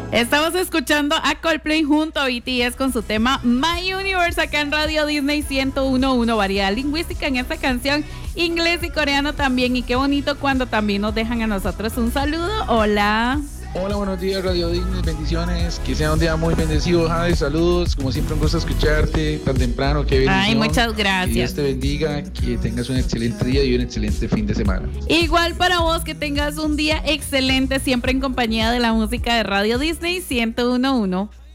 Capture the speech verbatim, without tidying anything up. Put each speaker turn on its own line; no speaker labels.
Estamos escuchando a Coldplay junto a B T S con su tema My Universe acá en Radio Disney ciento uno punto uno. Variedad lingüística en esta canción, inglés y coreano también. Y qué bonito cuando también nos dejan a nosotros un saludo. Hola.
Hola, buenos días Radio Disney, bendiciones, que sea un día muy bendecido, Jade, saludos, como siempre un gusto escucharte tan temprano, qué bendición.
Ay, muchas gracias.
Que Dios te bendiga, que tengas un excelente día y un excelente fin de semana.
Igual para vos, que tengas un día excelente, siempre en compañía de la música de Radio Disney ciento uno punto uno.